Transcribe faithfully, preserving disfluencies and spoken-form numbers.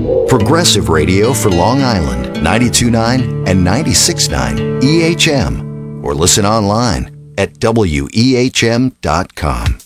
Progressive radio for Long Island, ninety-two point nine and ninety-six point nine E H M. Or listen online at W E H M dot com.